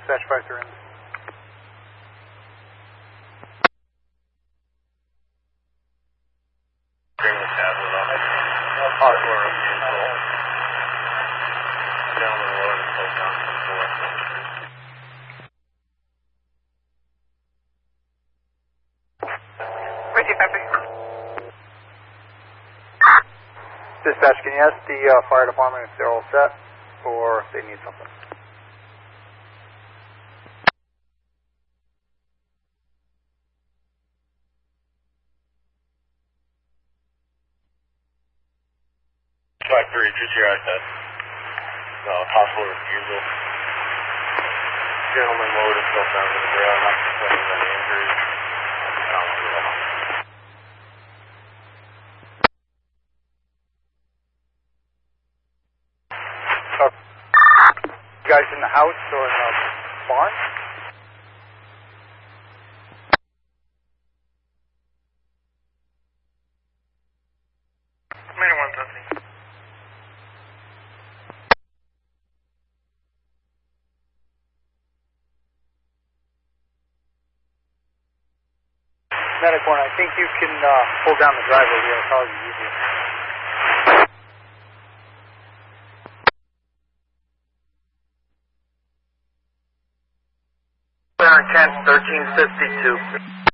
Dispatch 5-3 in. Bring the tablet on. Hardware of control. Down the road and slow down to the forest. Ricky Pepe. Dispatch, can you ask the fire department if they're all set or if they need something? Five three, just your access. Possible refusal. Gentleman lowered himself down to the ground, not suspecting any injuries. You guys in the house or in the barn? Commander 150. Medic 1, I think you can pull down the driveway here. It'll probably be easier. 10, 1352.